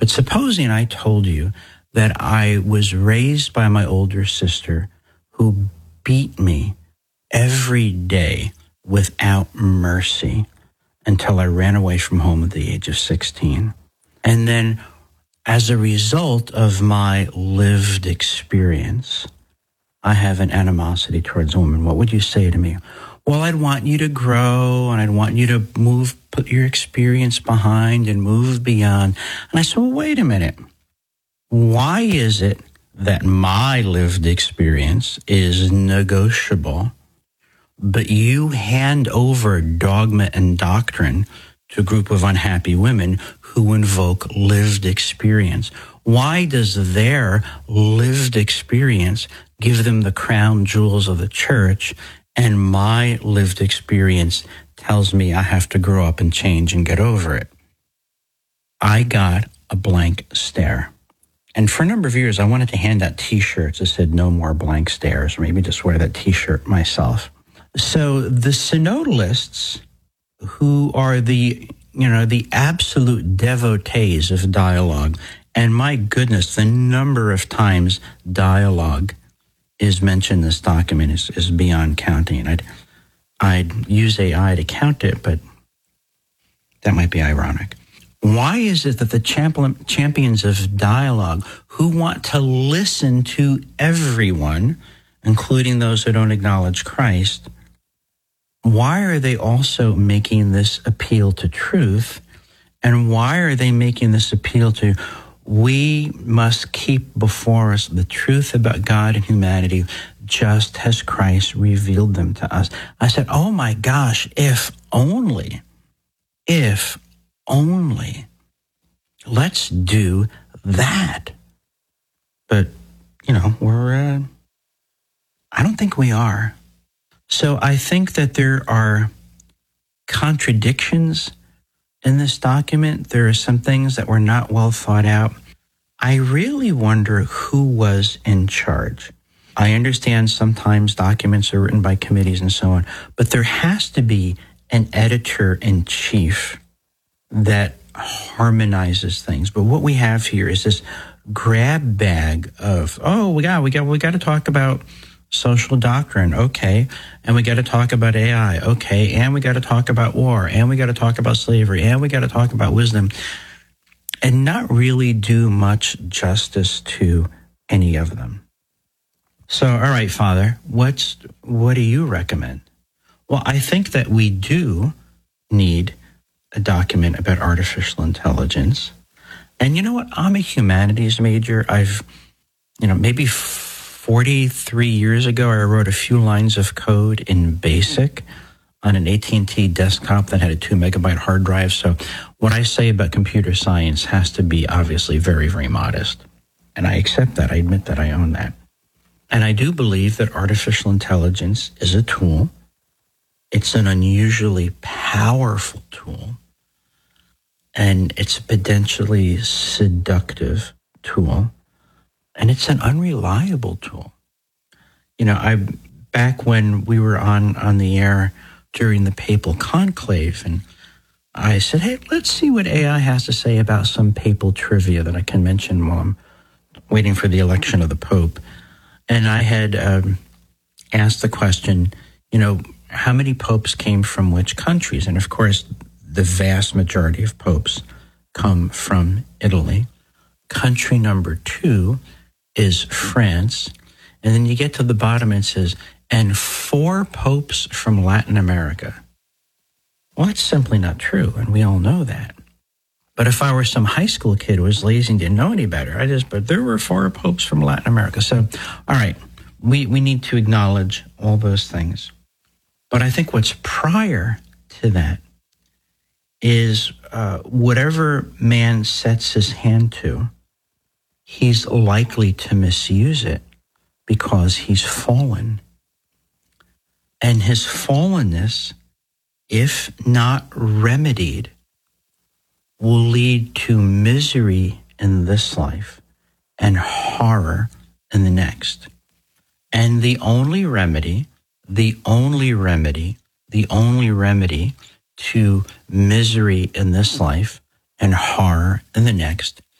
But supposing I told you that I was raised by my older sister who beat me every day without mercy until I ran away from home at the age of 16. And then as a result of my lived experience, I have an animosity towards women. What would you say to me? Well, I'd want you to grow and I'd want you to put your experience behind and move beyond. And I said, well, wait a minute. Why is it that my lived experience is negotiable, but you hand over dogma and doctrine to a group of unhappy women who invoke lived experience? Why does their lived experience give them the crown jewels of the church, and my lived experience tells me I have to grow up and change and get over it? I got a blank stare. And for a number of years, I wanted to hand out T-shirts that said no more blank stares, or maybe just wear that T-shirt myself. So the synodalists, who are the absolute devotees of dialogue, and my goodness, the number of times dialogue is mentioned in this document is beyond counting. I'd use AI to count it, but that might be ironic. Why is it that the champions of dialogue, who want to listen to everyone, including those who don't acknowledge Christ, why are they also making this appeal to truth? And why are they making this appeal to, we must keep before us the truth about God and humanity just as Christ revealed them to us? I said, oh my gosh, if only, let's do that. But, I don't think we are. So I think that there are contradictions in this document. There are some things that were not well thought out. I really wonder who was in charge. I understand sometimes documents are written by committees and so on, but there has to be an editor-in-chief that harmonizes things. But what we have here is this grab bag of, we got to talk about social doctrine, okay, and we got to talk about AI, okay, and we got to talk about war, and we got to talk about slavery, and we got to talk about wisdom, and not really do much justice to any of them. So, all right, Father, what do you recommend? Well, I think that we do need a document about artificial intelligence. And you know what? I'm a humanities major. I've, maybe 43 years ago, I wrote a few lines of code in BASIC on an AT&T desktop that had a 2 megabyte hard drive. So what I say about computer science has to be obviously very, very modest. And I accept that. I admit that. I own that. And I do believe that artificial intelligence is a tool. It's an unusually powerful tool. And it's a potentially seductive tool. And it's an unreliable tool. Back when we were on the air during the papal conclave, and I said, hey, let's see what AI has to say about some papal trivia that I can mention while I'm waiting for the election of the Pope. And I had asked the question, how many popes came from which countries? And of course, the vast majority of popes come from Italy. Country number 2 is France. And then you get to the bottom and it says, and 4 popes from Latin America. Well, that's simply not true, and we all know that. But if I were some high school kid who was lazy and didn't know any better, but there were 4 popes from Latin America. So, all right, we need to acknowledge all those things. But I think what's prior to that is whatever man sets his hand to, he's likely to misuse it because he's fallen. And his fallenness, if not remedied, will lead to misery in this life and horror in the next. And the only remedy to misery in this life and horror in the next